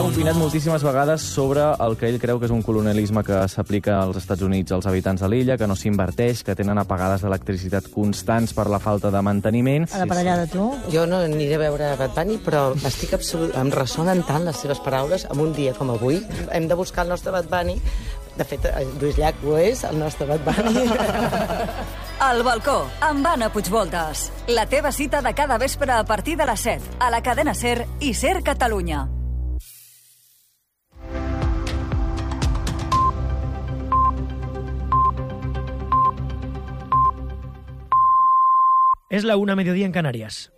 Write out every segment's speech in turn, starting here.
Ha opinat moltíssimes vegades sobre el que ell creu que és un colonialisme que s'aplica als Estats Units als habitants de l'illa, que no s'inverteix, que tenen apagades d'electricitat constants per la falta de manteniment. A la parellada, tu? Jo no aniré a veure Bad Bunny, però estic em ressonen tant les seves paraules en un dia com avui. Hem de buscar el nostre Bad Bunny. De fet, Lluís Llach ho és, el nostre Bad Bunny. Al balcó, amb Anna Puigvoltes. La teva cita de cada vespre a partir de les 7, a la cadena SER i SER Catalunya. Es la 1:00 mediodía en Canarias.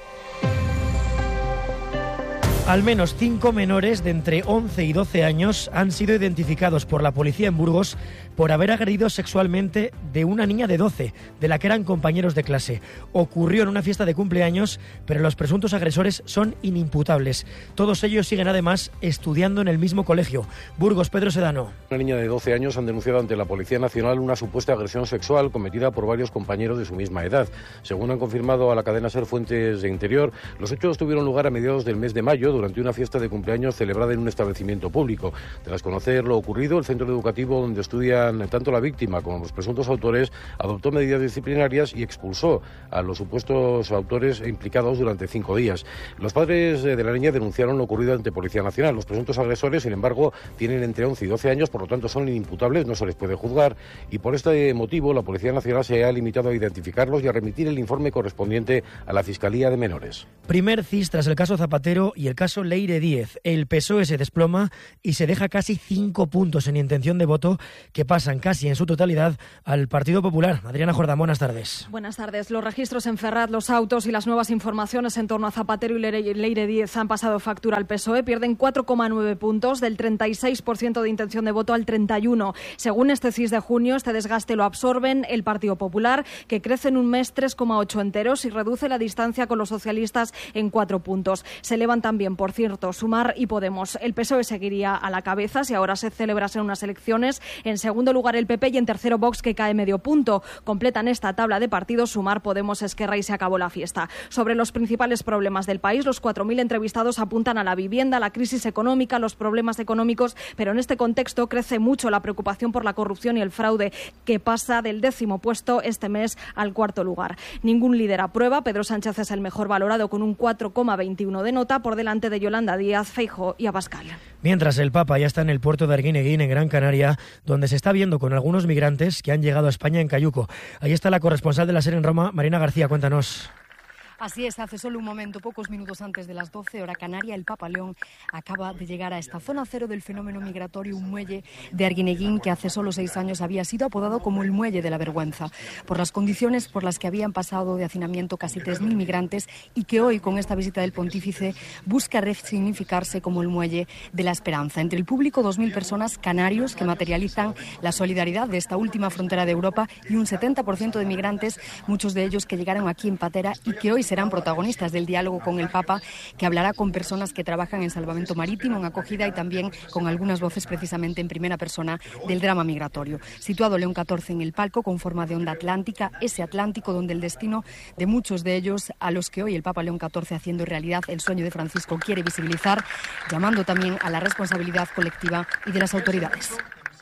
Al menos 5 menores de entre 11 y 12 años han sido identificados por la policía en Burgos por haber agredido sexualmente de una niña de 12, de la que eran compañeros de clase. Ocurrió en una fiesta de cumpleaños, pero los presuntos agresores son inimputables. Todos ellos siguen además estudiando en el mismo colegio. Burgos, Pedro Sedano. Una niña de 12 años han denunciado ante la Policía Nacional una supuesta agresión sexual cometida por varios compañeros de su misma edad. Según han confirmado a la cadena SER fuentes de Interior, los hechos tuvieron lugar a mediados del mes de mayo durante una fiesta de cumpleaños celebrada en un establecimiento público. Tras conocer lo ocurrido, el centro educativo donde estudian tanto la víctima como los presuntos autores adoptó medidas disciplinarias y expulsó a los supuestos autores implicados durante 5 días. Los padres de la niña denunciaron lo ocurrido ante Policía Nacional. Los presuntos agresores, sin embargo, tienen entre 11 y 12 años, por lo tanto son inimputables, no se les puede juzgar, y por este motivo la Policía Nacional se ha limitado a identificarlos y a remitir el informe correspondiente a la Fiscalía de Menores. Primer CIS tras el caso Zapatero y el caso Leire Díez. El PSOE se desploma y se deja casi 5 puntos en intención de voto que pasan casi en su totalidad al Partido Popular. Adriana Jordán, buenas tardes. Buenas tardes. Los registros en Ferraz, los autos y las nuevas informaciones en torno a Zapatero y Leire Díez han pasado factura al PSOE. Pierden 4,9 puntos, del 36% de intención de voto al 31%. Según este CIS de junio, este desgaste lo absorben el Partido Popular, que crece en un mes 3,8 enteros y reduce la distancia con los socialistas en 4 puntos. Se elevan también, por cierto, Sumar y Podemos. El PSOE seguiría a la cabeza si ahora se celebrasen unas elecciones. En segundo lugar el PP y en tercero Vox, que cae medio punto. Completan esta tabla de partidos Sumar, Podemos, Esquerra y se acabó la fiesta. Sobre los principales problemas del país, los 4.000 entrevistados apuntan a la vivienda, a la crisis económica, los problemas económicos, pero en este contexto crece mucho la preocupación por la corrupción y el fraude, que pasa del 10º puesto este mes al 4º lugar. Ningún líder aprueba. Pedro Sánchez es el mejor valorado con un 4,21 de nota, por delante de Yolanda Díaz, Feijóo y Abascal. Mientras el Papa ya está en el puerto de Arguineguín, en Gran Canaria, donde se está viendo con algunos migrantes que han llegado a España en cayuco. Ahí está la corresponsal de la SER en Roma, Marina García, cuéntanos. Así es, hace solo un momento, pocos minutos antes de las 12, hora canaria, el Papa León acaba de llegar a esta zona cero del fenómeno migratorio, un muelle de Arguineguín que hace solo 6 años había sido apodado como el muelle de la vergüenza, por las condiciones por las que habían pasado de hacinamiento casi 3.000 migrantes y que hoy, con esta visita del pontífice, busca resignificarse como el muelle de la esperanza. Entre el público, 2.000 personas canarios que materializan la solidaridad de esta última frontera de Europa y un 70% de migrantes, muchos de ellos que llegaron aquí en patera y que hoy serán protagonistas del diálogo con el Papa, que hablará con personas que trabajan en salvamento marítimo, en acogida y también con algunas voces precisamente en primera persona del drama migratorio. Situado León XIV en el palco con forma de onda atlántica, ese Atlántico donde el destino de muchos de ellos, a los que hoy el Papa León XIV, haciendo realidad el sueño de Francisco, quiere visibilizar, llamando también a la responsabilidad colectiva y de las autoridades.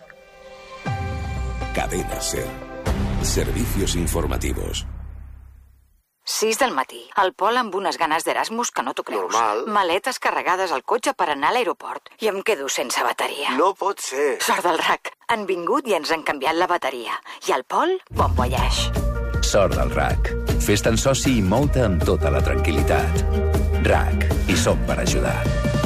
Cadena SER. Servicios informativos. 6 del matí. Al Pol amb unes ganes d'Erasmus que no t'ho creus. Normal. Maletes carregades al cotxe per anar a l'aeroport. I em quedo sense bateria. No pot ser. Sort del RAC. Han vingut i ens han canviat la bateria. I al Pol, bon voyage. Sort del RAC. Fes-te'n soci i mou-te amb tota la tranquil·litat. RAC. Hi som per ajudar.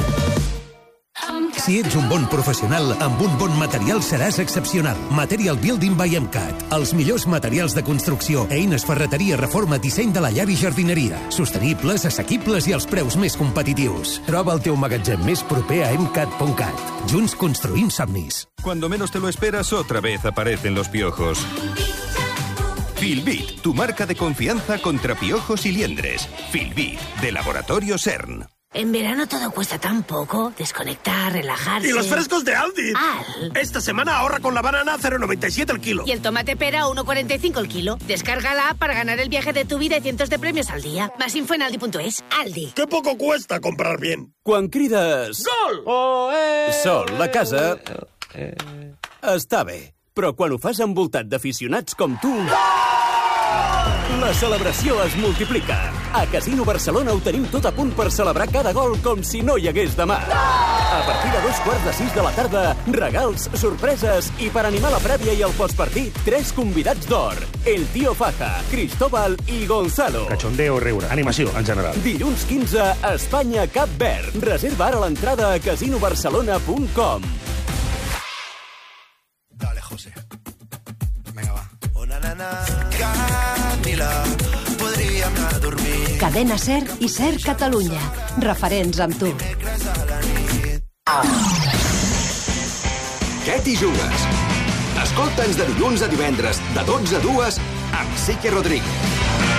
Si ets un bon professional, amb un bon material seràs excepcional. Material Building by MCAT. Els millors materials de construcció, eines, ferreteria, reforma, disseny de la llar i jardineria. Sostenibles, assequibles i als preus més competitius. Troba el teu magatzem més proper a MCAT.cat. Junts construïm somnis. Cuando menos te lo esperas, otra vez aparecen los piojos. Filbit, tu marca de confianza contra piojos y liendres. Filbit, de Laboratorio CERN. En verano todo cuesta tan poco. Desconectar, relajarse... ¡Y los frescos de Aldi! Esta semana ahorra con la banana a 0,97 el kilo. Y el tomate pera a 1,45 el kilo. Descarga la app para ganar el viaje de tu vida y cientos de premios al día. Más info en aldi.es. Aldi. ¡Qué poco cuesta comprar bien! Quan crides... Gol! Sol, la casa... Està bé. Però quan ho fas envoltat d'aficionats com tu... La celebració es multiplica. A Casino Barcelona ho tenim tot a punt per celebrar cada gol com si no hi hagués demà. A partir de 5:45 de la tarda, regals, sorpreses i per animar la prèvia i el postpartit, 3 convidats d'or. El Tío Faja, Cristóbal i Gonzalo. Cachondeo i riure. Animació, en general. Dilluns 15, Espanya Cap Verd. Reserva ara l'entrada a casinobarcelona.com. Dale, José. Venga, va. Una nana, Camila, podríem anar a dormir. Cadena SER i SER Catalunya. Referents amb tu. Què t'hi jugues? Escolta'ns de dilluns a divendres, de 12 a 2, amb Sique Rodríguez.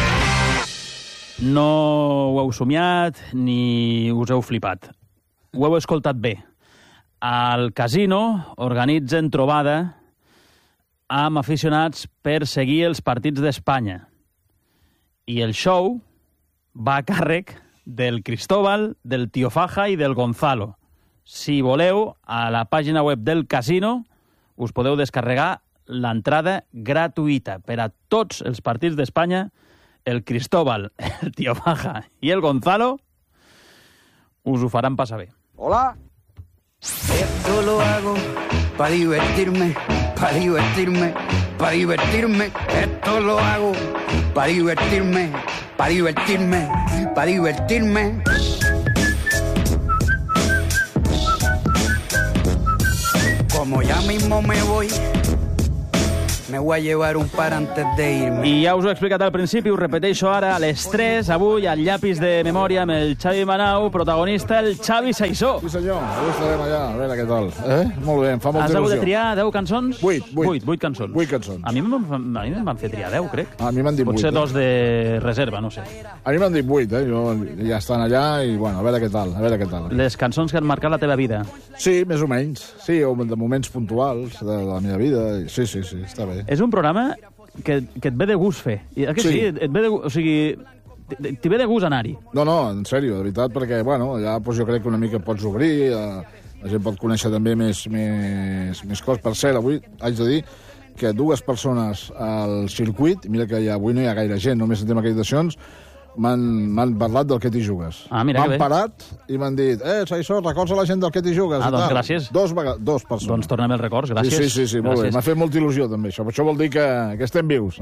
No ho heu somiat ni us heu flipat. Ho heu escoltat bé. Al casino organitzen trobada amb aficionats per seguir els partits d'Espanya. I el show va a càrrec del Cristóbal, del Tío Faja i del Gonzalo. Si voleu, a la pàgina web del casino us podeu descarregar l'entrada gratuïta per a tots els partits d'Espanya. El Cristóbal, el Tío Faja i el Gonzalo us ho faran passar bé. Hola. Esto lo hago para divertirme, para divertirme, para divertirme. Esto lo hago para divertirme, para divertirme, para divertirme. Como ya mismo me voy a llevar un par antes de irme. I ja us ho he explicat al principi, us repeteixo ara, a les 3, avui, al llapis de memòria amb el Xavi Manau, protagonista, el Xavi Saissó. Sí, senyor, avui estarem allà, a veure què tal. Molt bé, em fa molta il·lusió. Has hagut de triar 10 cançons? 8 cançons. 8 cançons. A mi me'n van fer triar 10, crec. A mi m'han dit 8. Potser 2 de reserva, no sé. A mi m'han dit 8, Jo ja estan allà i, bueno, a veure què tal, Les cançons que han marcat la teva vida. Sí, més o menys. Sí, o de moments puntuals de la meva vida. Sí, està bé. És un programa que et ve de gust fer. Sí, et ve de gust, o sigui, t'hi ve de gust anar-hi. No, en sèrio, de veritat, perquè, bueno, allà jo crec que una mica pots obrir, la gent pot conèixer també més coses. Per cert, avui haig de dir que 2 persones al circuit, mira que avui no hi ha gaire gent, només en tema acreditacions, m'han parlat del Què t'hi jugues. Mira que bé. M'han parat i m'han dit Saissó, records a la gent del Què t'hi jugues. Doncs gràcies. 2 persones. Doncs tornem els records, gràcies. Sí, molt bé. M'ha fet molta il·lusió, també. Això vol dir que estem vius,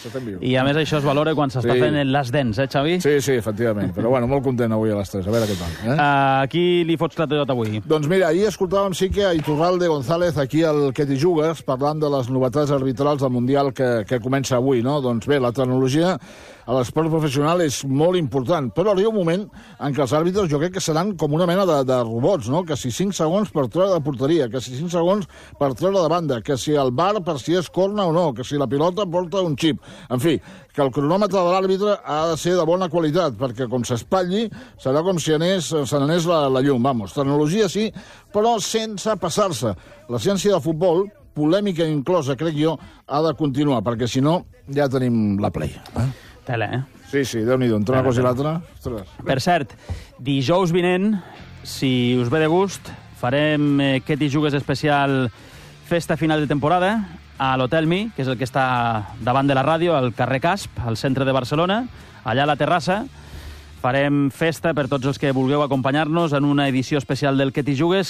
I a més això es valora quan s'està fent el Last Dance, Xavi? Sí, efectivament. Però bueno, molt content avui a les 3. A veure què tal. A qui li fots tot avui? Doncs mira, ahir escoltàvem sí que a Iturralde González aquí al Què t'hi jugues, parlant de les novetats arbitrals del Mundial que comença avui, no? Doncs bé, la tecnologia a l'esport professional és molt important, però arriba un moment en què els àrbitres jo crec que seran com una mena de robots, no? Que si 5 segons per treure de porteria, que si 5 segons per treure de banda, que si el VAR per si és corna o no, que si la pilota porta un xip. En fi, que el cronòmetre de l'àrbitre ha de ser de bona qualitat, perquè com s'espatlli serà com si se n'anés la llum. Vamos, tecnologia sí, però sense passar-se. La ciència del futbol, polèmica inclosa, crec jo, ha de continuar, perquè si no ja tenim la play. Tela, Sí, Déu-n'hi-do, entre una cosa i l'altra. Per cert, dijous vinent, si us ve de gust, farem Què t'hi jugues especial festa final de temporada a l'Hotel Mi, que és el que està davant de la ràdio, al carrer Casp, al centre de Barcelona, allà a la terrassa. Farem festa per tots els que vulgueu acompanyar-nos en una edició especial del Què t'hi jugues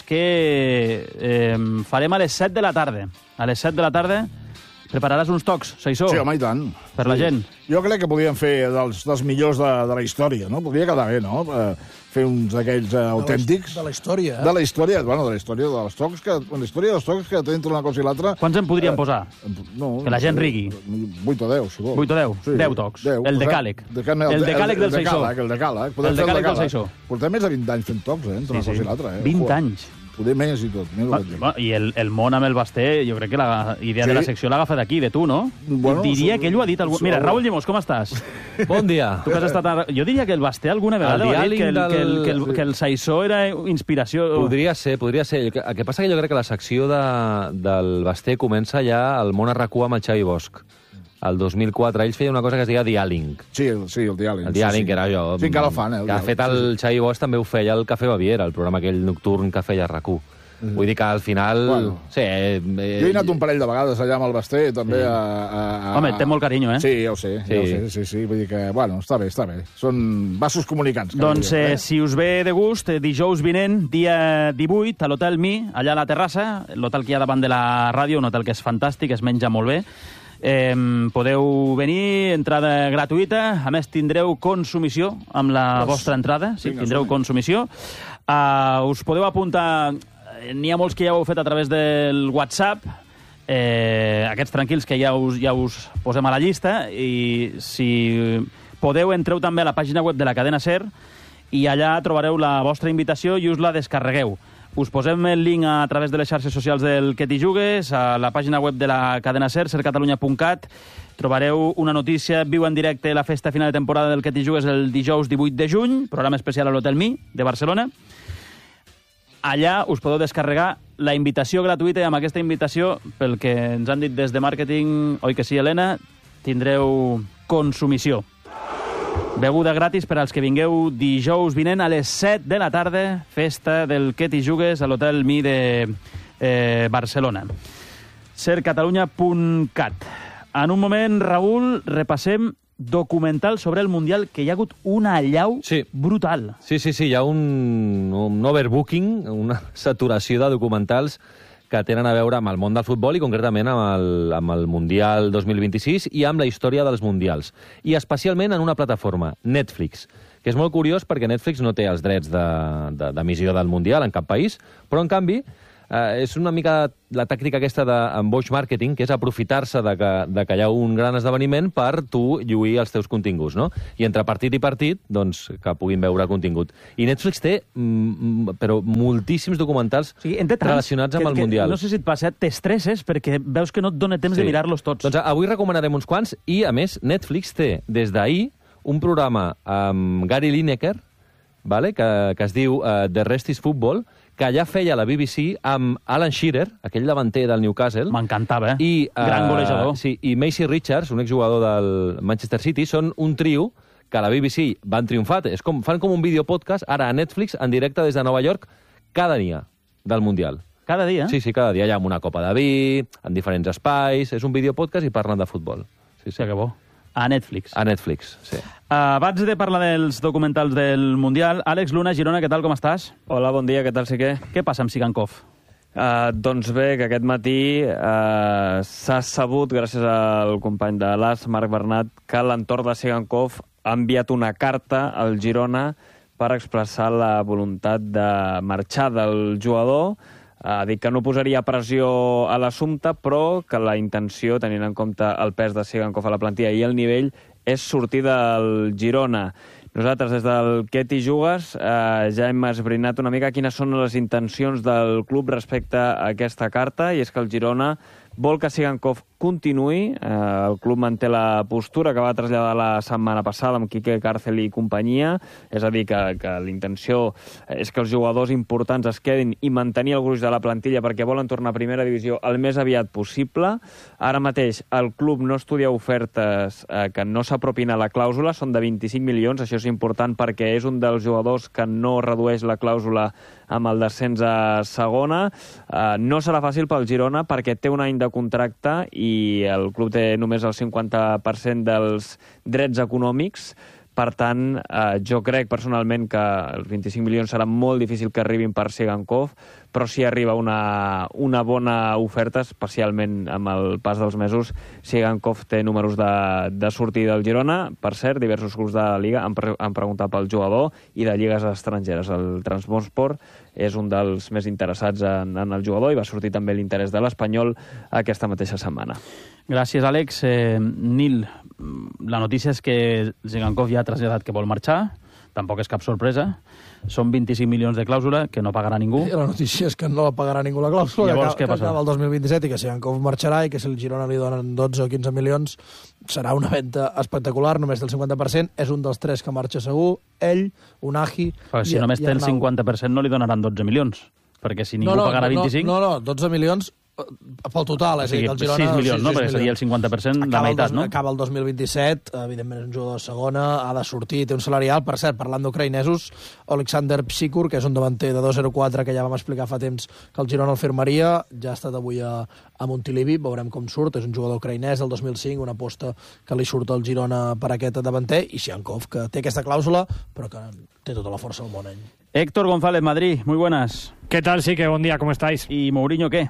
que farem a les 7 de la tarda. A les 7 de la tarda prepararàs uns tocs, Saissó? Sí, home, i tant. Per la gent. Jo crec que podríem fer dels millors de la història, no? Podria quedar bé, no? Fer uns d'aquells autèntics. De la història. De la història dels tocs, que entre una cosa i l'altra... Quants en podríem posar? No, que la gent rigui. 8 o 10, si vols. 8 o 10? Sí. 10 tocs. 10. El decàleg. El decàleg del Saissó. El decàleg del Saissó. Portem més de 20 anys fent tocs, entre una cosa i l'altra. 20 anys. poder més i tot. I el món amb el Basté, jo crec que la idea de la secció l'ha agafat d'aquí, de tu, no? Diria que ell ho ha dit algú... Mira, Raül Llimós, com estàs? Bon dia. Tu que has estat... Jo diria que el Basté alguna vegada ha dit que el Saissó era inspiració... Podria ser. El que passa que jo crec que la secció del Basté comença ja al món a RAC1 amb el Xavi Bosch. El 2004, ells feien una cosa que es deia Dialing. Sí, el Dialing. El Dialing, que era jo... Sí, encara el fan, que ha fet el Xavi Bosch, també ho feia el Café Baviera, el programa aquell nocturn que feia RAC1. Vull dir que al final... Bueno, sí, jo he anat un parell de vegades allà amb el Basté, també Home, té molt carinyo, eh? Sí, ja ho sé. Vull dir que, bueno, està bé. Són vasos comunicants. Doncs, si us ve de gust, dijous vinent, dia 18, a l'Hotel Mi, allà a la terrassa, l'hotel que hi ha davant de la ràdio, un hotel que és fantàstic, es menja molt bé. Podeu venir, entrada gratuïta, a més tindreu consumició amb la vostra entrada, sí, tindreu consumició. Us podeu apuntar... N'hi ha molts que ja ho heu fet a través del WhatsApp, aquests tranquils que ja us posem a la llista, i si podeu entreu també a la pàgina web de la cadena SER i allà trobareu la vostra invitació i us la descarregueu. Us posem el link a través de les xarxes socials del Que t'hi jugues, a la pàgina web de la cadena SER, sercatalunya.cat. Trobareu una notícia, viu en directe la festa final de temporada del Que t'hi jugues el dijous 18 de juny, programa especial a l'Hotel Mi de Barcelona. Allà us podeu descarregar la invitació gratuïta i amb aquesta invitació, pel que ens han dit des de màrqueting, oi que sí, Helena, tindreu consumició. Beguda gratis per als que vingueu dijous vinent a les 7 de la tarda, festa del Que t'hi jugues a l'Hotel Mi de Barcelona. sercatalunya.cat. En un moment, Raül, repassem documental sobre el Mundial, que hi ha hagut una allau brutal. Sí, hi ha un overbooking, una saturació de documentals que tenen a veure amb el món del futbol i concretament amb el Mundial 2026 i amb la història dels Mundials. I especialment en una plataforma, Netflix, que és molt curiós perquè Netflix no té els drets d'emissió del Mundial en cap país, però en canvi és una mica la tàctica aquesta d'emboix marketing, que és aprofitar-se de que hi ha un gran esdeveniment per tu lluir els teus continguts, no? I entre partit i partit, doncs, que puguin veure contingut. I Netflix té però moltíssims documentals relacionats amb el Mundial. No sé si et passa, t'estresses perquè veus que no et dona temps de mirar-los tots. Doncs avui recomanarem uns quants i, a més, Netflix té des d'ahir un programa amb Gary Lineker, que es diu The Rest is Football, que ja feia la BBC amb Alan Shearer, aquell davanter del Newcastle. M'encantava, gran golejador. Sí, i Macy Richards, un exjugador del Manchester City, són un trio que a la BBC van triomfar. Fan com un videopodcast, ara a Netflix, en directe des de Nova York, cada dia del Mundial. Cada dia? Sí, cada dia, allà amb una copa de vi, en diferents espais, és un videopodcast i parlen de futbol. Sí, que bo. A Netflix. A Netflix, sí. Abans de parlar dels documentals del Mundial, Àlex Luna, Girona, què tal, com estàs? Hola, bon dia, què tal, Siquer? Què passa amb Sigankov? Doncs bé, que aquest matí s'ha sabut, gràcies al company de l'AS, Marc Bernat, que l'entorn de Sigankov ha enviat una carta al Girona per expressar la voluntat de marxar del jugador. Ha dit que no posaria pressió a l'assumpte, però que la intenció, tenint en compte el pes de Sigankov a la plantilla i el nivell, és sortir del Girona. Nosaltres, des del Que t'hi jugues, ja hem esbrinat una mica quines són les intencions del club respecte a aquesta carta, i és que el Girona vol que Sigankov continuï. El club manté la postura que va traslladar la setmana passada amb Quique Cárcel i companyia, és a dir, que la intenció és que els jugadors importants es quedin i mantenir el gruix de la plantilla perquè volen tornar a primera divisió el més aviat possible. Ara mateix el club no estudia ofertes que no s'apropin a la clàusula, són de 25 milions, això és important perquè és un dels jugadors que no redueix la clàusula amb el descens a segona. No serà fàcil pel Girona perquè té un any de contracte i el club té només el 50% dels drets econòmics. Per tant, jo crec personalment que els 25 milions serà molt difícil que arribin per Sigankov, però si arriba una bona oferta, especialment amb el pas dels mesos, Sigankov té números de sortir del Girona. Per cert, diversos clubs de la Liga han preguntat pel jugador i de lligues estrangeres. El Trabzonspor és un dels més interessats en el jugador i va sortir també l'interès de l'Espanyol aquesta mateixa setmana. Gràcies, Àlex. Nil, la notícia és que Sigankov ja ha traslladat que vol marxar tampoc és cap sorpresa. Són 25 milions de clàusula que no pagarà ningú. I la notícia és que no la pagarà ningú la clàusula. Llavors, què passa? Que acaba el 2027 i que Sigankov marxarà i que si el Girona li donen 12 o 15 milions serà una venda espectacular, només del 50%. És un dels 3 que marxa segur, ell, Unai... Però si només té el 50% no li donaran 12 milions, perquè si ningú pagarà 25... No, 12 milions pel total, és a dir, que el Girona... 6 milions, no? Perquè seria el 50%, la meitat, no? Acaba el 2027, evidentment és un jugador de segona, ha de sortir, té un salari alt. Per cert, parlant d'ucraïnesos, Oleksandr Psikur, que és un davanter de 2.04 que ja vam explicar fa temps que el Girona el firmaria, ja ha estat avui a Montilivi, veurem com surt, és un jugador ucraïnès del 2005, una aposta que li surt al Girona per aquest davanter, i Sigankov, que té aquesta clàusula, però que té tota la força del món, ell. Héctor González, Madrid, muy buenas. ¿Qué tal? Sí, que buen día, ¿cómo estáis? ¿Y Mourinho qué?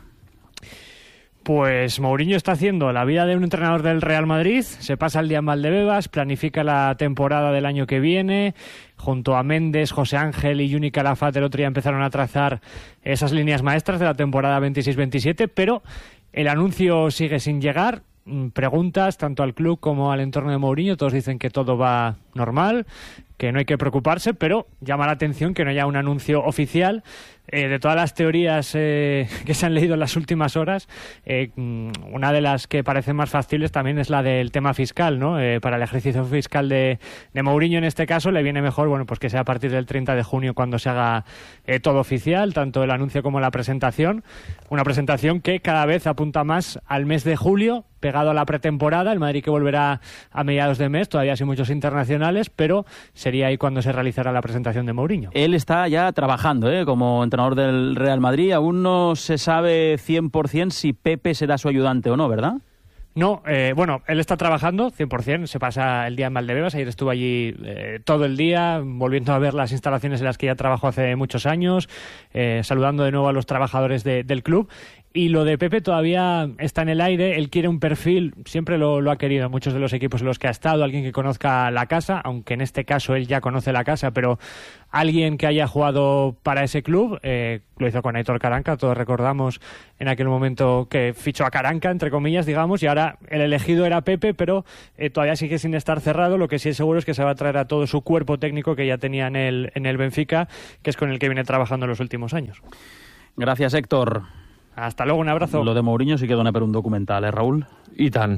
Pues Mourinho está haciendo la vida de un entrenador del Real Madrid, se pasa el día en Valdebebas, planifica la temporada del año que viene, junto a Méndez, José Ángel y Juni Calafat el otro día empezaron a trazar esas líneas maestras de la temporada 26-27, pero el anuncio sigue sin llegar. Preguntas tanto al club como al entorno de Mourinho, todos dicen que todo va normal, que no hay que preocuparse, pero llama la atención que no haya un anuncio oficial. De todas las teorías que se han leído en las últimas horas, una de las que parecen más factibles también es la del tema fiscal, ¿no? Para el ejercicio fiscal de Mourinho en este caso le viene mejor, bueno, pues que sea a partir del 30 de junio cuando se haga todo oficial, tanto el anuncio como la presentación. Una presentación que cada vez apunta más al mes de julio, pegado a la pretemporada. El Madrid que volverá a mediados de mes, todavía sin muchos internacionales, pero sería ahí cuando se realizará la presentación de Mourinho. Él está ya trabajando como entrenador del Real Madrid. Aún no se sabe 100% si Pepe será su ayudante o no, ¿verdad? No, bueno, él está trabajando 100%, se pasa el día en Valdebebas, ayer estuvo allí todo el día, volviendo a ver las instalaciones en las que ya trabajó hace muchos años, saludando de nuevo a los trabajadores del club. Y lo de Pepe todavía está en el aire, él quiere un perfil, siempre lo ha querido en muchos de los equipos en los que ha estado, alguien que conozca la casa, aunque en este caso él ya conoce la casa, pero alguien que haya jugado para ese club, lo hizo con Aitor Karanka, todos recordamos en aquel momento que fichó a Karanka, entre comillas, digamos, y ahora el elegido era Pepe, pero todavía sigue sin estar cerrado. Lo que sí es seguro es que se va a traer a todo su cuerpo técnico que ya tenía en el Benfica, que es con el que viene trabajando en los últimos años. Gracias, Héctor. Hasta luego, un abrazo. Lo de Mourinho sí que dona per un documental, Raül? I tant.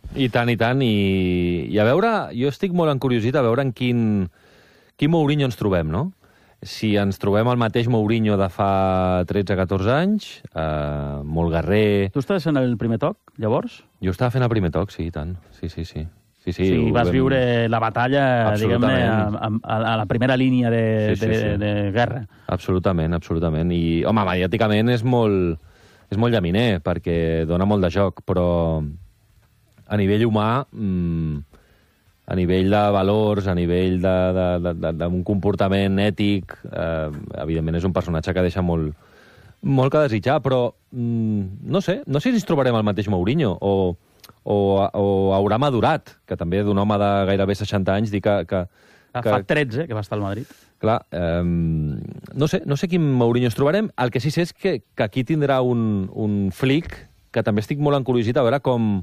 I a veure, jo estic molt encuriosit a veure en quin Mourinho ens trobem, no? Si ens trobem el mateix Mourinho de fa 13-14 anys, molt guerrer... Tu estaves fent el primer toc, llavors? Jo estava fent el primer toc, sí, i tant. Sí, vas viure la batalla, diguem-ne, a la primera línia de guerra. Absolutament. I, home, mediàticament és molt llaminer, perquè dona molt de joc, però a nivell humà, a nivell de valors, a nivell d'un comportament ètic, evidentment és un personatge que deixa molt que desitjar, però no sé si ens trobarem el mateix Mourinho, o haurà madurat, que també d'un home de gairebé 60 anys dir que fa 13 que va estar al Madrid. Clar, no sé quin Mourinho ens trobarem. El que sí sé és que aquí tindrà un Flick, que també estic molt encuriosit a veure com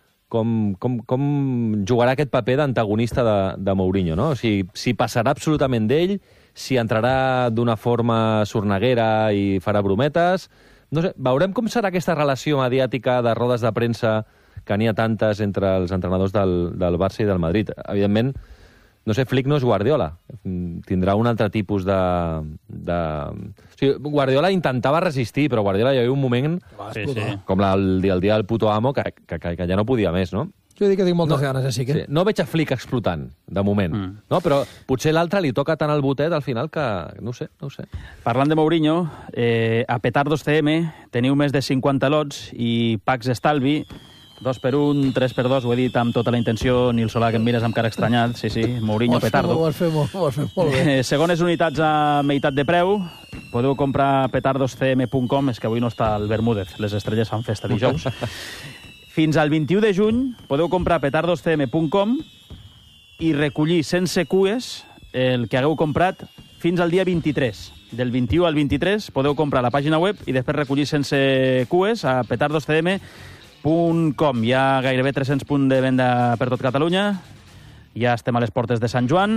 jugarà aquest paper d'antagonista de Mourinho, no? Si passarà absolutament d'ell, si entrarà d'una forma sorneguera i farà brometes. No sé, veurem com serà aquesta relació mediàtica de rodes de premsa, que n'hi ha tantes entre els entrenadors del Barça i del Madrid. Evidentment, no sé, Flick no és Guardiola. Tindrà un altre tipus de... O sigui, Guardiola intentava resistir, però Guardiola hi havia un moment, com el dia del puto amo, que ja no podia més, no? Jo dic que tinc moltes ganes, sí que... No veig a Flick explotant, de moment. No? Però potser l'altre li toca tant el botet al final que... No ho sé. Parlant de Mourinho, a Petardos CM teniu més de 50 lots i packs estalvi, 2x1, 3x2, ho he dit amb tota la intenció, Nil Solà, que em mires amb cara estranyat. Sí, Mourinho, Petardo. Ho has fet molt bé. Segones unitats a meitat de preu. Podeu comprar petardoscm.com, és que avui no està el Bermúdez, les estrelles fan festa dijous. Fins al 21 de juny podeu comprar petardoscm.com i recollir sense cues el que hagueu comprat fins al dia 23. Del 21 al 23 podeu comprar a la pàgina web i després recollir sense cues a petardoscm.com. Hi ha gairebé 300 punts de venda per tot Catalunya. Ja estem a les portes de Sant Joan.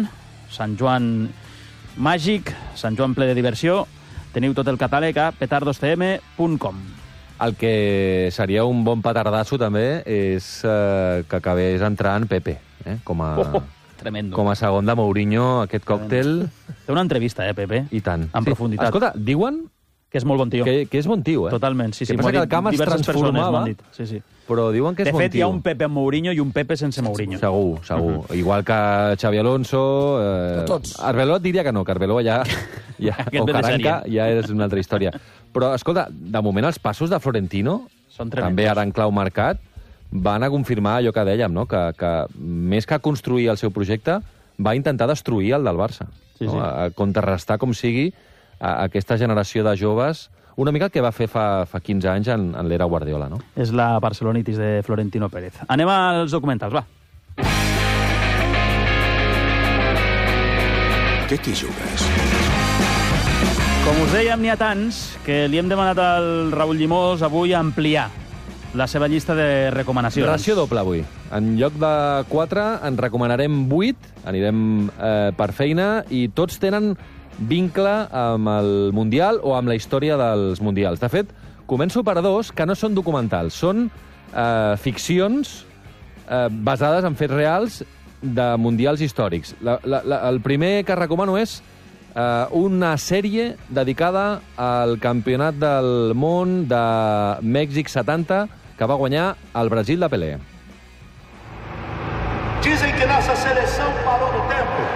Sant Joan màgic, Sant Joan ple de diversió. Teniu tot el catàleg a petardostm.com. El que seria un bon petardasso també és que acabés entrant Pepe, com a... Tremendo. Com a segon de Mourinho, aquest còctel... Té una entrevista, Pepe? I tant. En profunditat. Escolta, diuen... Que és molt bon tio. Que és bon tio, Totalment, sí. Que passa que el camp es transformava, sí. Però diuen que és bon tio. De fet, hi ha un Pepe amb Mourinho i un Pepe sense Mourinho. Segur. Igual que Xavi Alonso... Tots. Arbeloa diria que no, que Arbeloa ja o Caranca ja és una altra història. Però, escolta, de moment els passos de Florentino, també ara en clau mercat, van a confirmar allò que dèiem, no? Que més que construir el seu projecte, va intentar destruir el del Barça. A contrarrestar com sigui a aquesta generació de joves, una mica el que va fer fa 15 anys en l'era Guardiola, no? És la barcelonitis de Florentino Pérez. Anem als documentals, va. Què t'hi jugues? Com us dèiem, n'hi ha tants que li hem demanat al Raül Llimós avui ampliar la seva llista de recomanacions. Ració doble avui. En lloc de 4, en recomanarem 8, anirem per feina, i tots tenen vincle amb el Mundial o amb la història dels Mundials. De fet, començo per 2 que no són documentals, són ficcions basades en fets reals de Mundials històrics. El primer que recomano és una sèrie dedicada al Campionat del Món de Mèxic 70 que va guanyar el Brasil de Pelé. Dizem que nossa seleção parou no tempo.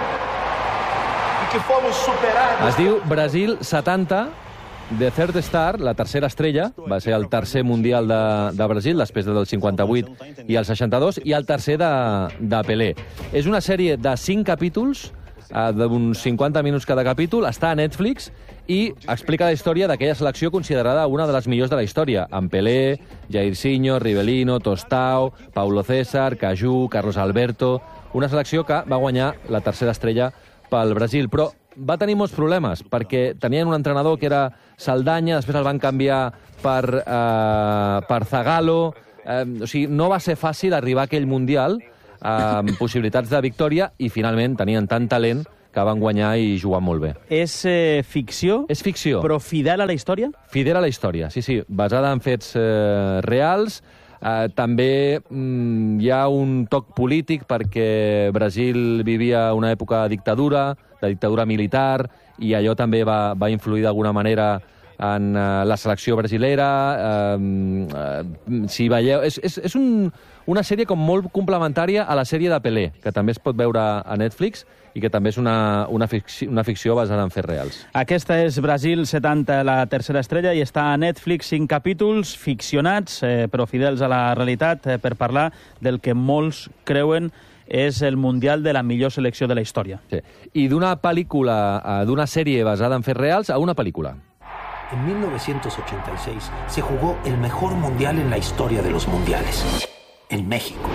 Es diu Brasil 70, The Third Star, la tercera estrella, va ser el tercer Mundial de Brasil, després del 58 i el 62, i el tercer de Pelé. És una sèrie de 5 capítols, d'uns 50 minuts cada capítol, està a Netflix, i explica la història d'aquella selecció considerada una de les millors de la història, amb Pelé, Jairzinho, Rivelino, Tostao, Paulo César, Cajú, Carlos Alberto... Una selecció que va guanyar la tercera estrella pel Brasil, però va tenir molts problemes, perquè tenien un entrenador que era Saldaña, després el van canviar per Zagallo, o sigui, no va ser fàcil arribar a aquell Mundial amb possibilitats de victòria, i finalment tenien tant talent que van guanyar i jugar molt bé. És ficció? És ficció. Però fidel a la història? Fidel a la història, sí, basada en fets reals. També hi ha un toc polític perquè Brasil vivia una època de dictadura militar, i allò també va influir d'alguna manera en la selecció brasilera. Si veieu... És una sèrie com molt complementària a la sèrie de Pelé, que també es pot veure a Netflix, i que també és una ficció basada en fets reals. Aquesta és Brasil 70, la tercera estrella, i està a Netflix, 5 capítols ficcionats, però fidels a la realitat, per parlar del que molts creuen és el Mundial de la millor selecció de la història. Sí. I d'una pel·lícula, d'una sèrie basada en fets reals, a una pel·lícula. En 1986 se jugó el mejor mundial en la historia de los mundiales, en México.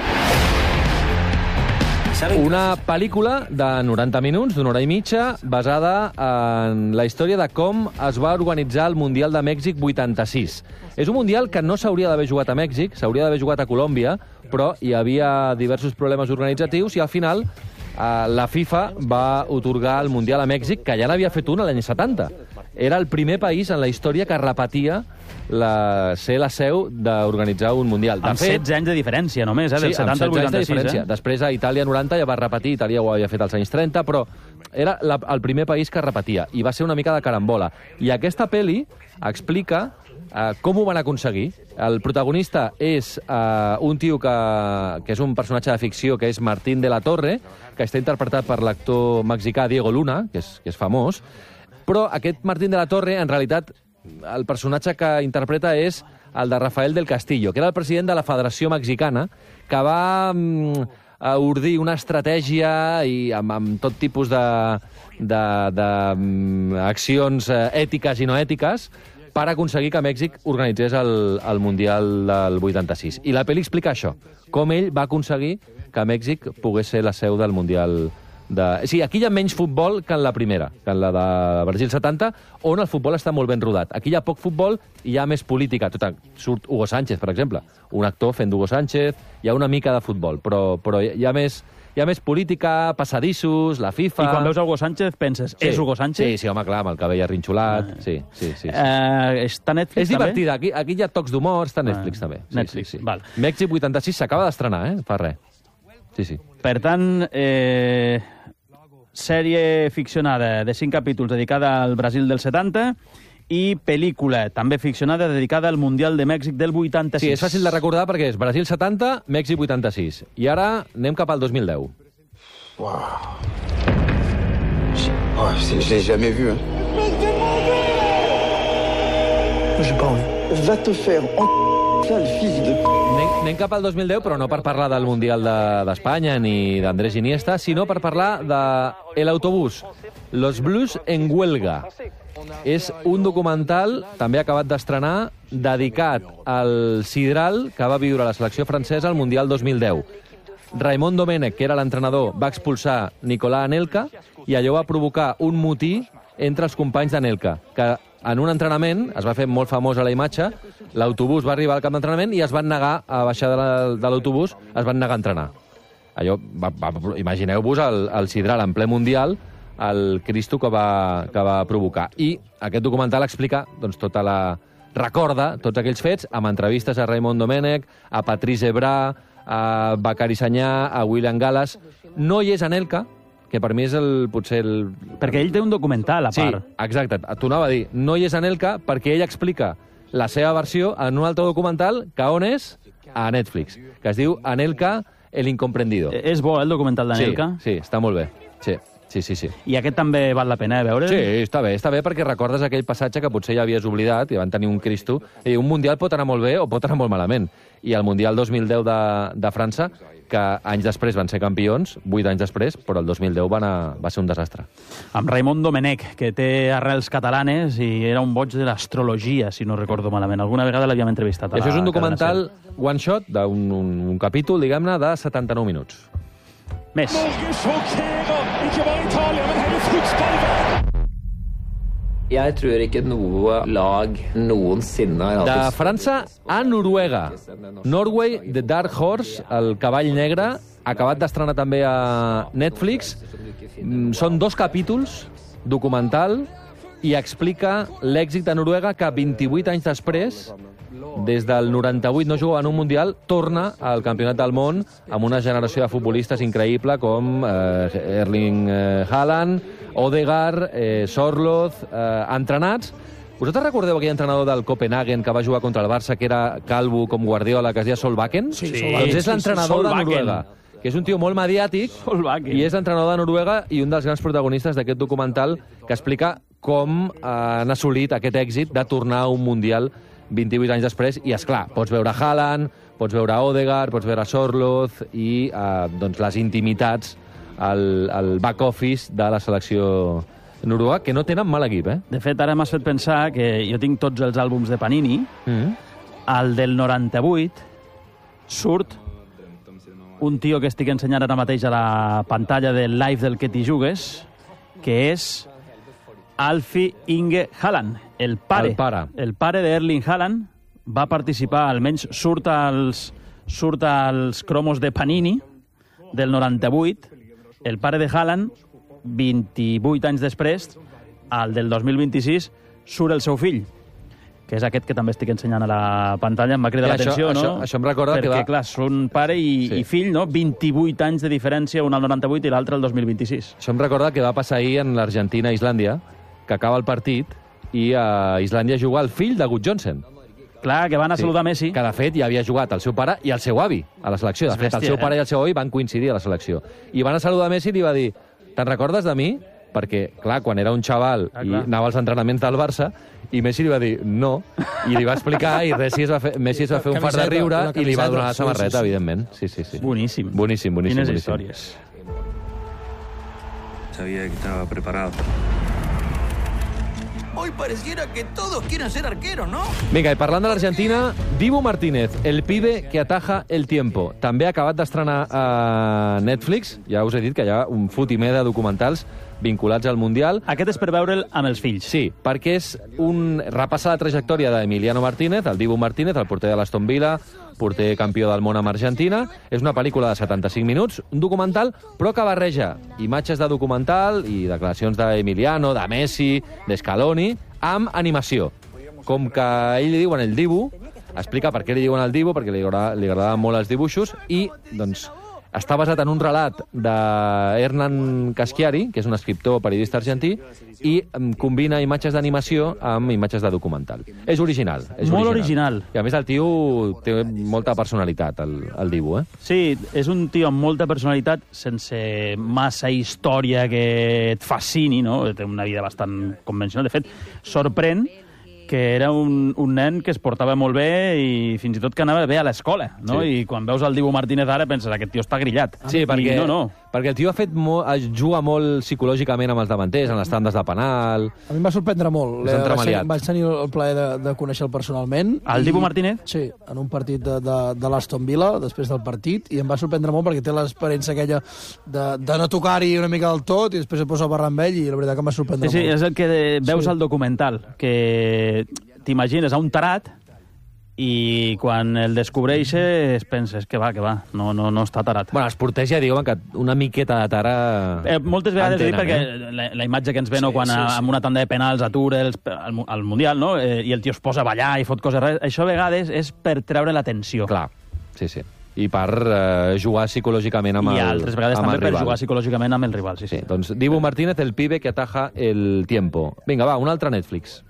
Una pel·lícula de 90 minuts, d'una hora i mitja, basada en la història de com es va organitzar el Mundial de Mèxic 86. És un Mundial que no s'hauria d'haver jugat a Mèxic, s'hauria d'haver jugat a Colòmbia, però hi havia diversos problemes organitzatius i al final la FIFA va otorgar el Mundial a Mèxic, que ja n'havia fet un l'any 70. Era el primer país en la història que repetia ser la seu d'organitzar un Mundial. Amb 16 anys de diferència, només, del 70 al 86. Després a Itàlia 90 ja va repetir, Itàlia ho havia fet als anys 30, però era el primer país que repetia, i va ser una mica de carambola. I aquesta pel·li explica com ho van aconseguir. El protagonista és un tio que és un personatge de ficció, que és Martín de la Torre, que està interpretat per l'actor mexicà Diego Luna, que és famós, però aquest Martín de la Torre, en realitat, el personatge que interpreta és el de Rafael del Castillo, que era el president de la Federació Mexicana, que va ordir una estratègia i amb tot tipus d'accions ètiques i no ètiques per aconseguir que Mèxic organitzés el Mundial del 86. I la pel·li explica això, com ell va aconseguir que Mèxic pogués ser la seu del Mundial Sí, aquí hi ha menys futbol que en la primera, que en la de Brasil 70, on el futbol està molt ben rodat. Aquí hi ha poc futbol i hi ha més política. Surt Hugo Sánchez, per exemple, un actor fent d'Hugo Sánchez, hi ha una mica de futbol, però hi ha més Hi ha més política, passadissos, la FIFA... I quan veus Hugo Sánchez penses, és Hugo Sánchez? Sí, home, clar, amb el cabell arrinxolat. Sí. Està Netflix, és divertida, aquí hi ha tocs d'humor, està Netflix també. Netflix, val. Mèxic 86 s'acaba d'estrenar, fa res. Sí. Per tant, sèrie ficcionada de 5 capítols dedicada al Brasil del 70 i pel·lícula també ficcionada dedicada al Mundial de Mèxic del 86. Sí, és fàcil de recordar perquè és Brasil 70, Mèxic 86. I ara anem cap al 2010. Wow. J'ai jamais vu, hein. J'ai pas envie. Va te faire le fils de... Anem cap al 2010, però no per parlar del Mundial d'Espanya ni d'Andrés Iniesta, sinó per parlar de El Autobús, Los Blues en Huelga. És un documental, també acabat d'estrenar, dedicat al sidral que va viure la selecció francesa al Mundial 2010. Raimon Domènech, que era l'entrenador, va expulsar Nicolás Anelka i allò va provocar un motí entre els companys d'Anelka, que en un entrenament, es va fer molt famosa la imatge, l'autobús va arribar al camp d'entrenament i es van negar a baixar de l'autobús, es van negar a entrenar. Allò, imagineu-vos el sidral en ple Mundial, el Cristo que va provocar. I aquest documental explica tota recorda tots aquells fets amb entrevistes a Raimon Domènech, a Patrice Evra, a Bakary Sagna, a William Gallas. No hi és Anelka, que per mi és potser el... Perquè ell té un documental a part. Sí, exacte. T'ho anava a dir. No hi és Anelka perquè ell explica la seva versió en un altre documental que on és? A Netflix, que es diu Anelka, el incomprendido. És bo, el documental d'Anelka? Sí, està molt bé. Sí. I aquest també val la pena veure? Sí, està bé perquè recordes aquell passatge que potser ja havies oblidat i van tenir un Cristo. Un Mundial pot anar molt bé o pot anar molt malament. I el Mundial 2010 de França, que anys després van ser campions, 8 anys després, però el 2010 va ser un desastre. Amb Raimon Domènech, que té arrels catalanes i era un boig de l'astrologia, si no recordo malament. Alguna vegada l'havíem entrevistat. Això és un documental one shot, d'un capítol, diguem-ne, de 79 minuts. Més. Jeg tror ikke noe lag noensinne... De França a Noruega. Norway, The Dark Horse, el cavall negre, acabat d'estrenar també a Netflix. Són 2 capítols, documental, i explica l'èxit de Noruega que 28 anys després, des del 98 no jugava en un Mundial, torna al Campionat del Món amb una generació de futbolistes increïble com Erling Haaland, Odegaard, Sorloth, entrenats. Vosaltres recordeu aquell entrenador del Copenhagen que va jugar contra el Barça, que era calvo com Guardiola, que es deia Solbakken? Sí. Doncs és l'entrenador de Noruega, que és un tio molt mediàtic, i és l'entrenador de Noruega i un dels grans protagonistes d'aquest documental que explica com han assolit aquest èxit de tornar a un Mundial 28 anys després, i és clar, pots veure Haaland, pots veure Odegaard, pots veure Sorloth i les intimitats al back office de la selecció noruega, que no tenen mal equip, De fet, ara m'has fet pensar que jo tinc tots els àlbums de Panini, el del 98 surt un tio que estic ensenyant ara mateix a la pantalla del live del Que t'hi jugues, que és Alfie Inge Haaland, el pare. El pare d'Erling Haaland va participar, almenys surt als cromos de Panini del 98. El pare de Haaland, 28 anys després, al del 2026, surt el seu fill, que és aquest que també estic ensenyant a la pantalla. Em va cridar l'atenció, no? Això em recorda perquè, que va... Perquè, clar, són pare i fill, no? 28 anys de diferència, un al 98 i l'altre al 2026. Això em recorda que va passar ahir en l'Argentina-Islàndia, que acaba el partit, i a Islàndia juga el fill de Gudjohnsen. Clar, que van a saludar Messi. Que, de fet, ja havia jugat el seu pare i el seu avi a la selecció. De fet, el seu pare i el seu avi van coincidir a la selecció. I van a saludar Messi i li va dir: te'n recordes de mi? Perquè, clar, quan era un xaval i anava als entrenaments del Barça, i Messi li va dir no, i li va explicar, i Messi es va fer un fart de riure i li va donar la samarreta, evidentment. Sí. Boníssim. Boníssim. Quines històries. Sabía que estaba preparado. Hoy pareciera que todos quieren ser arqueros, ¿no? Vinga, i parlant de l'Argentina, Dibu Martínez, el pibe que ataja el tiempo. També ha acabat d'estrenar a Netflix. Ja us he dit que hi ha un fotimer de documentals vinculats al Mundial. Aquest és per veure'l amb els fills. Sí, perquè és repassa la trajectòria d'Emiliano Martínez, el Dibu Martínez, el porter de l'Aston Villa, porter campió del món amb Argentina. És una pel·lícula de 75 minuts, un documental, però que barreja imatges de documental i declaracions d'Emiliano, de Messi, d'Scaloni, amb animació. Com que ell li diuen el Dibu, explica per què li diuen el Dibu, perquè li agradaven molt els dibuixos, i doncs està basat en un relat d'Hernan Caschiari, que és un escriptor periodista argentí, i combina imatges d'animació amb imatges de documental. És original. Molt original. I a més el tio té molta personalitat, el Dibu, eh? Sí, és un tio amb molta personalitat, sense massa història que et fascini, no? Té una vida bastant convencional. De fet, sorprèn que era un nen que es portava molt bé i fins i tot que anava bé a l'escola, no? Sí. I quan veus el Dibu Martínez ara penses, aquest tio està grillat. Sí, perquè, no. perquè el tio juga molt psicològicament amb els davanters, en les tandes de penal. A mi em va sorprendre molt. Vaig tenir el plaer de conèixer-lo personalment. El Dibu Martínez? Sí, en un partit de l'Aston Villa, després del partit, i em va sorprendre molt perquè té l'experiència aquella de no tocar-hi una mica del tot i després es posa a parlar amb ell i la veritat que em va sorprendre molt. Sí, és el que veus al documental, que t'imagines a un tarat i quan el descobreixes penses que va, no està tarat. Bueno, els porters ja diuen que una miqueta de tara... moltes vegades dic perquè la imatge que ens ve quan amb una tanda de penals atura el Mundial, no? I el tio es posa a ballar i fot coses rares. Això a vegades és per treure l'atenció. Clar, sí. I per jugar psicològicament amb el rival. I altres vegades també per jugar psicològicament amb el rival, sí. Doncs Dibu Martínez, el pibe que ataja el tiempo. Vinga, va, un altre Netflix.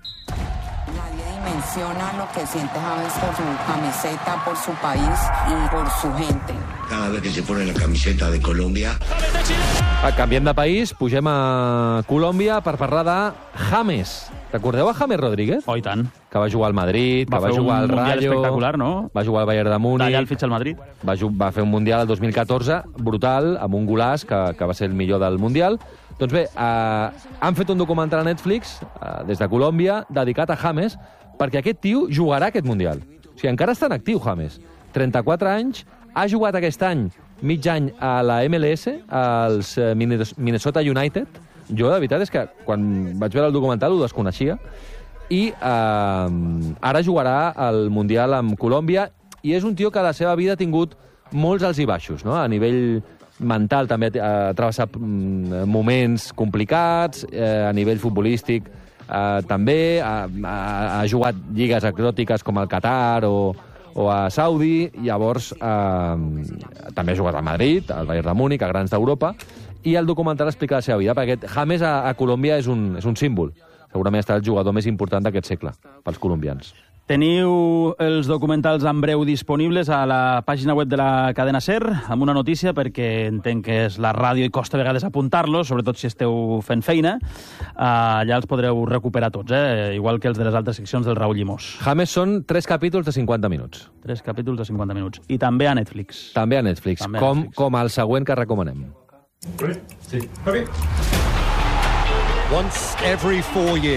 Menciona lo que siente James por su camiseta, por su país y por su gente. Cada vez que se pone la camiseta de Colombia... Canviem de país, pugem a Colòmbia per parlar de James. Recordeu a James Rodríguez? Oh, i tant. Que va jugar al Madrid, que va jugar al Rayo... Va fer un mundial espectacular, no? Va jugar al Bayern de Múnich... D'allà el fitxa al Madrid. Va fer un mundial el 2014, brutal, amb un golaç que va ser el millor del mundial. Doncs bé, han fet un documental a Netflix, des de Colòmbia, dedicat a James, perquè aquest tio jugarà aquest Mundial. O sigui, encara està en actiu, James. 34 anys, ha jugat aquest any mig any a la MLS, als Minnesota United. Jo, de veritat, és que quan vaig veure el documental ho desconeixia. I ara jugarà al Mundial amb Colòmbia, i és un tio que a la seva vida ha tingut molts alts i baixos, no? A nivell mental també ha travessat moments complicats, a nivell futbolístic també ha jugat lligues exòtiques com el Qatar o a Saudi, llavors també ha jugat al Madrid, al Bayern de Múnich, a grans d'Europa, i el documental explica la seva vida, perquè James a Colòmbia és un símbol. Segurament ha estat el jugador més important d'aquest segle, pels colombians. Teniu els documentals en breu disponibles a la pàgina web de la cadena SER, amb una notícia, perquè entenc que és la ràdio i costa a vegades apuntar-los, sobretot si esteu fent feina. Allà els podreu recuperar tots, igual que els de les altres seccions del Raúl Llimós. James són 3 capítols de 50 minuts. 3 capítols de 50 minuts. I també a Netflix. També a Netflix, com el següent que recomanem. Sí. Okay. Once every 4 years.